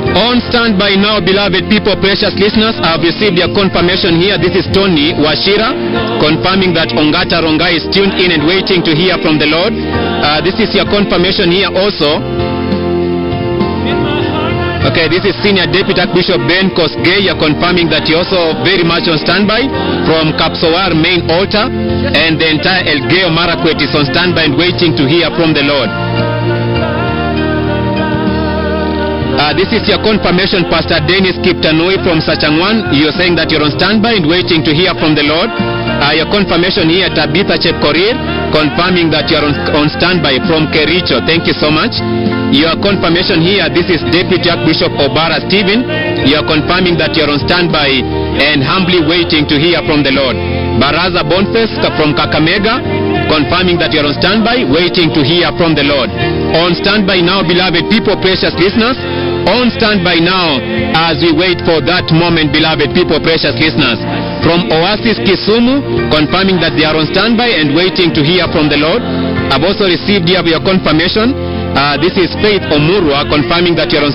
On standby now, beloved people, precious listeners. I have received your confirmation here. This is Tony Washira confirming that Ongata Rongai is tuned in and waiting to hear from the Lord. This is your confirmation here also. Okay, this is Senior Deputy Archbishop Ben Kosgei. You're confirming that you're also very much on standby from Kapsowar main altar, and the entire Elgeyo Marakwet is on standby and waiting to hear from the Lord. This is your confirmation, Pastor Dennis Kiptanui from Sachangwan. You're saying that you're on standby and waiting to hear from the Lord. Your confirmation here, Tabitha Chepkorir, confirming that you're on standby from Kericho. Thank you so much. Your confirmation here, this is Deputy Archbishop Obara Stephen. You're confirming that you're on standby and humbly waiting to hear from the Lord. Baraza Boniface from Kakamega, confirming that you're on standby, waiting to hear from the Lord. On standby now, beloved people, precious listeners. On standby now as we wait for that moment, beloved people, precious listeners. From Oasis Kisumu, confirming that they are on standby and waiting to hear from the Lord. I've also received here your confirmation. This is Faith Omurwa, confirming that you're on